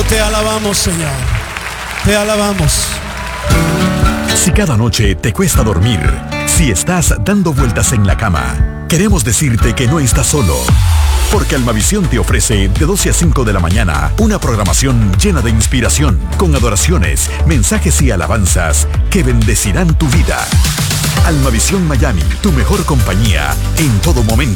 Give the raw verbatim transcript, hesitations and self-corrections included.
te alabamos, Señor. Te alabamos. Si cada noche te cuesta dormir, si estás dando vueltas en la cama, queremos decirte que no estás solo. Porque Almavisión te ofrece de doce a cinco de la mañana una programación llena de inspiración, con adoraciones, mensajes y alabanzas que bendecirán tu vida. Almavisión Miami, tu mejor compañía en todo momento.